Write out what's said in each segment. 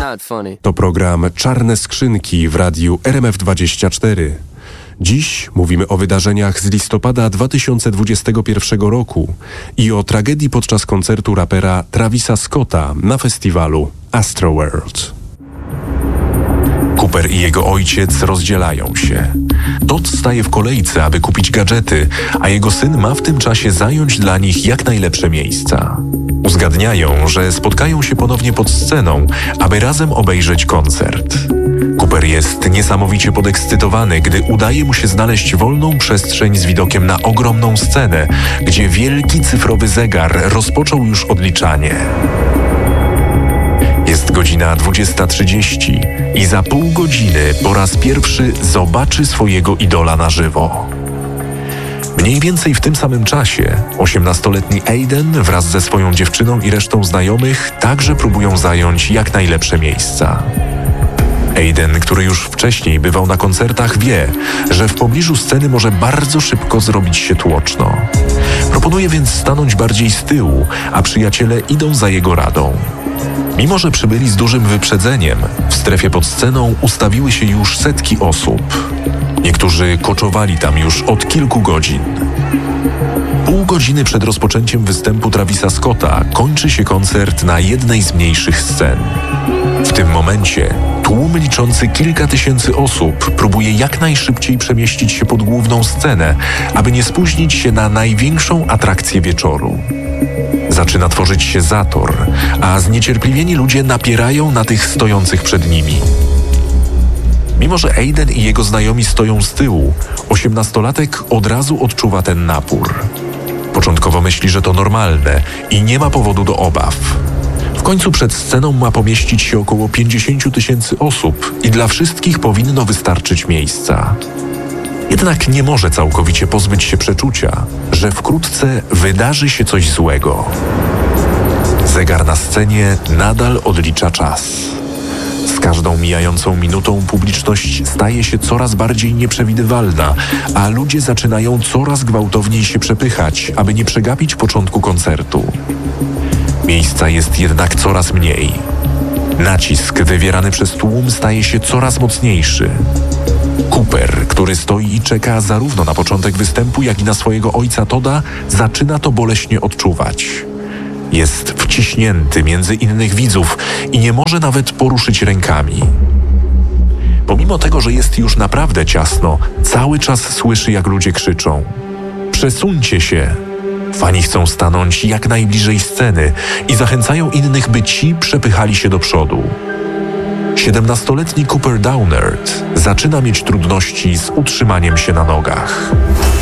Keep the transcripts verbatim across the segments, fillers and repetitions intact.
To program Czarne Skrzynki w radiu R M F dwadzieścia cztery. Dziś mówimy o wydarzeniach z listopada dwa tysiące dwudziestego pierwszego roku i o tragedii podczas koncertu rapera Travisa Scotta na festiwalu Astroworld. Cooper i jego ojciec rozdzielają się. Todd staje w kolejce, aby kupić gadżety, a jego syn ma w tym czasie zająć dla nich jak najlepsze miejsca. Uzgadniają, że spotkają się ponownie pod sceną, aby razem obejrzeć koncert. Cooper jest niesamowicie podekscytowany, gdy udaje mu się znaleźć wolną przestrzeń z widokiem na ogromną scenę, gdzie wielki cyfrowy zegar rozpoczął już odliczanie. Jest godzina dwudziesta trzydzieści i za pół godziny po raz pierwszy zobaczy swojego idola na żywo. Mniej więcej w tym samym czasie osiemnastoletni Aiden wraz ze swoją dziewczyną i resztą znajomych także próbują zająć jak najlepsze miejsca. Aiden, który już wcześniej bywał na koncertach, wie, że w pobliżu sceny może bardzo szybko zrobić się tłoczno. Proponuje więc stanąć bardziej z tyłu, a przyjaciele idą za jego radą. Mimo że przybyli z dużym wyprzedzeniem, w strefie pod sceną ustawiły się już setki osób. Niektórzy koczowali tam już od kilku godzin. Pół godziny przed rozpoczęciem występu Travisa Scotta kończy się koncert na jednej z mniejszych scen. W tym momencie tłum liczący kilka tysięcy osób próbuje jak najszybciej przemieścić się pod główną scenę, aby nie spóźnić się na największą atrakcję wieczoru. Zaczyna tworzyć się zator, a zniecierpliwieni ludzie napierają na tych stojących przed nimi. Mimo że Aiden i jego znajomi stoją z tyłu, osiemnastolatek od razu odczuwa ten napór. Początkowo myśli, że to normalne i nie ma powodu do obaw. W końcu przed sceną ma pomieścić się około pięćdziesiąt tysięcy osób i dla wszystkich powinno wystarczyć miejsca. Jednak nie może całkowicie pozbyć się przeczucia, że wkrótce wydarzy się coś złego. Zegar na scenie nadal odlicza czas. Z każdą mijającą minutą publiczność staje się coraz bardziej nieprzewidywalna, a ludzie zaczynają coraz gwałtowniej się przepychać, aby nie przegapić początku koncertu. Miejsca jest jednak coraz mniej. Nacisk wywierany przez tłum staje się coraz mocniejszy. Cooper, który stoi i czeka zarówno na początek występu, jak i na swojego ojca Todda, zaczyna to boleśnie odczuwać. Jest wciśnięty między innych widzów i nie może nawet poruszyć rękami. Pomimo tego, że jest już naprawdę ciasno, cały czas słyszy, jak ludzie krzyczą: „Przesuńcie się!” Fani chcą stanąć jak najbliżej sceny i zachęcają innych, by ci przepychali się do przodu. siedemnastoletni Cooper Downard zaczyna mieć trudności z utrzymaniem się na nogach.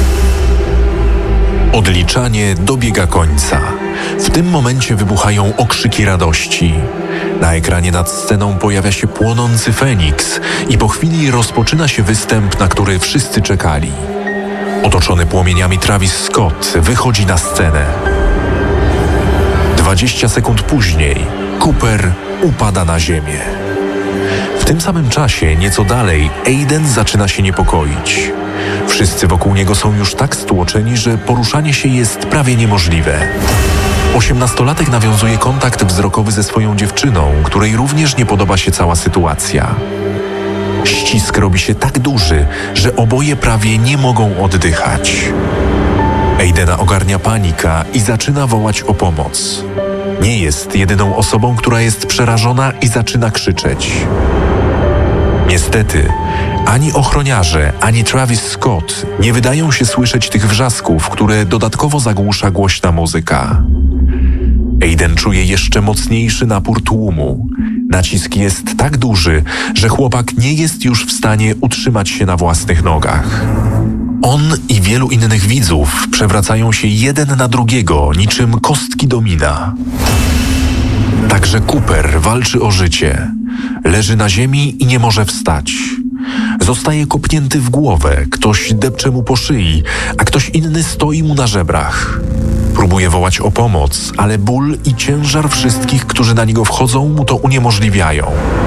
Odliczanie dobiega końca. W tym momencie wybuchają okrzyki radości. Na ekranie nad sceną pojawia się płonący Feniks i po chwili rozpoczyna się występ, na który wszyscy czekali. Otoczony płomieniami Travis Scott wychodzi na scenę. Dwadzieścia sekund później Cooper upada na ziemię. W tym samym czasie, nieco dalej, Aiden zaczyna się niepokoić. Wszyscy wokół niego są już tak stłoczeni, że poruszanie się jest prawie niemożliwe. Osiemnastolatek nawiązuje kontakt wzrokowy ze swoją dziewczyną, której również nie podoba się cała sytuacja. Ścisk robi się tak duży, że oboje prawie nie mogą oddychać. Aidena ogarnia panika i zaczyna wołać o pomoc. Nie jest jedyną osobą, która jest przerażona i zaczyna krzyczeć. Niestety, ani ochroniarze, ani Travis Scott nie wydają się słyszeć tych wrzasków, które dodatkowo zagłusza głośna muzyka. Aiden czuje jeszcze mocniejszy napór tłumu. Nacisk jest tak duży, że chłopak nie jest już w stanie utrzymać się na własnych nogach. On i wielu innych widzów przewracają się jeden na drugiego, niczym kostki domina. Także Cooper walczy o życie. Leży na ziemi i nie może wstać. Zostaje kopnięty w głowę, ktoś depcze mu po szyi, a ktoś inny stoi mu na żebrach. Próbuje wołać o pomoc, ale ból i ciężar wszystkich, którzy na niego wchodzą, mu to uniemożliwiają.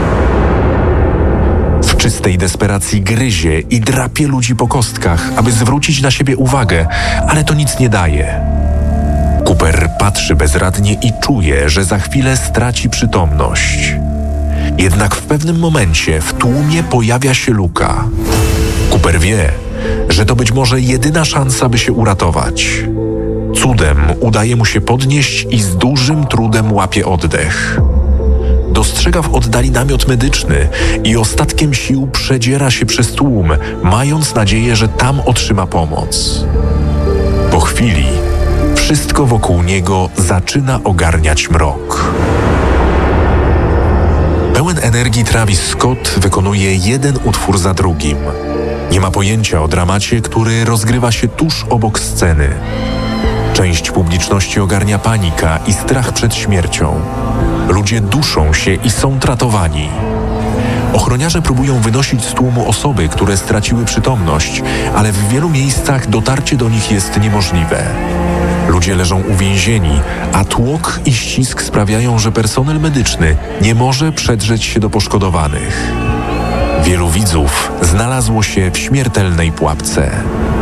W czystej desperacji gryzie i drapie ludzi po kostkach, aby zwrócić na siebie uwagę, ale to nic nie daje. Cooper patrzy bezradnie i czuje, że za chwilę straci przytomność. Jednak w pewnym momencie w tłumie pojawia się luka. Cooper wie, że to być może jedyna szansa, by się uratować. Cudem udaje mu się podnieść i z dużym trudem łapie oddech. Dostrzega w oddali namiot medyczny i ostatkiem sił przedziera się przez tłum, mając nadzieję, że tam otrzyma pomoc. Po chwili wszystko wokół niego zaczyna ogarniać mrok. Pełen energii Travis Scott wykonuje jeden utwór za drugim. Nie ma pojęcia o dramacie, który rozgrywa się tuż obok sceny. Część publiczności ogarnia panika i strach przed śmiercią. Ludzie duszą się i są tratowani. Ochroniarze próbują wynosić z tłumu osoby, które straciły przytomność, ale w wielu miejscach dotarcie do nich jest niemożliwe. Ludzie leżą uwięzieni, a tłok i ścisk sprawiają, że personel medyczny nie może przedrzeć się do poszkodowanych. Wielu widzów znalazło się w śmiertelnej pułapce.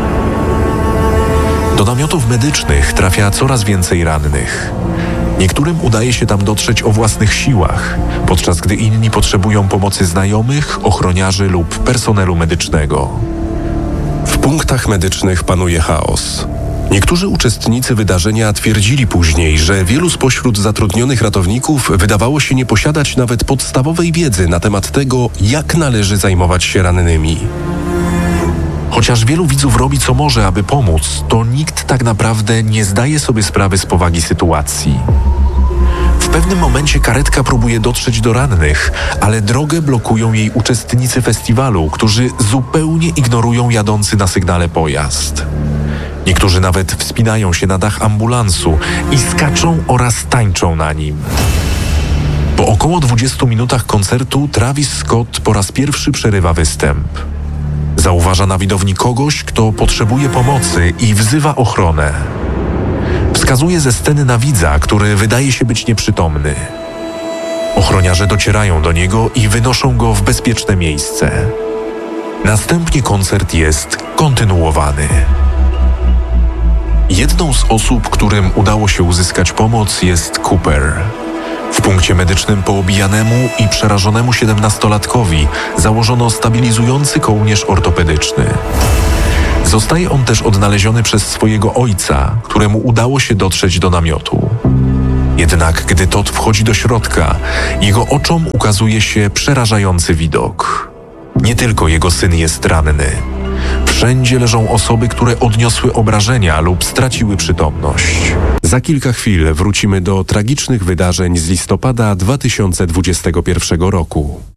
Do namiotów medycznych trafia coraz więcej rannych. Niektórym udaje się tam dotrzeć o własnych siłach, podczas gdy inni potrzebują pomocy znajomych, ochroniarzy lub personelu medycznego. W punktach medycznych panuje chaos. Niektórzy uczestnicy wydarzenia twierdzili później, że wielu spośród zatrudnionych ratowników wydawało się nie posiadać nawet podstawowej wiedzy na temat tego, jak należy zajmować się rannymi. Chociaż wielu widzów robi co może, aby pomóc, to nikt tak naprawdę nie zdaje sobie sprawy z powagi sytuacji. W pewnym momencie karetka próbuje dotrzeć do rannych, ale drogę blokują jej uczestnicy festiwalu, którzy zupełnie ignorują jadący na sygnale pojazd. Niektórzy nawet wspinają się na dach ambulansu i skaczą oraz tańczą na nim. Po około dwudziestu minutach koncertu Travis Scott po raz pierwszy przerywa występ. Zauważa na widowni kogoś, kto potrzebuje pomocy i wzywa ochronę. Wskazuje ze sceny na widza, który wydaje się być nieprzytomny. Ochroniarze docierają do niego i wynoszą go w bezpieczne miejsce. Następnie koncert jest kontynuowany. Jedną z osób, którym udało się uzyskać pomoc, jest Cooper. W punkcie medycznym poobijanemu i przerażonemu siedemnastolatkowi założono stabilizujący kołnierz ortopedyczny. Zostaje on też odnaleziony przez swojego ojca, któremu udało się dotrzeć do namiotu. Jednak gdy Todd wchodzi do środka, jego oczom ukazuje się przerażający widok. Nie tylko jego syn jest ranny. Wszędzie leżą osoby, które odniosły obrażenia lub straciły przytomność. Za kilka chwil wrócimy do tragicznych wydarzeń z listopada dwa tysiące dwudziestego pierwszego roku.